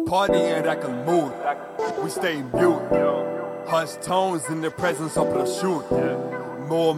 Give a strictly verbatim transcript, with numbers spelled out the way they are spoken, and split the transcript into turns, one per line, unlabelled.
party and act a mood. We stay mute. Hush tones in the presence of the shoot. More